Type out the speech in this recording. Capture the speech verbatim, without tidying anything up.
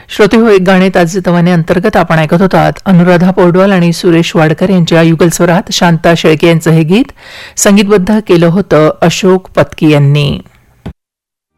श्रोते हो, एक गाणे ताजेतवाने अंतर्गत आपण ऐकत होतात. अनुराधा पौडवाल आणि सुरेश वाडकर यांच्या युगल स्वरात शांता शेळके यांचं हे गीत संगीतबद्ध केलं होतं अशोक पत्की यांनी.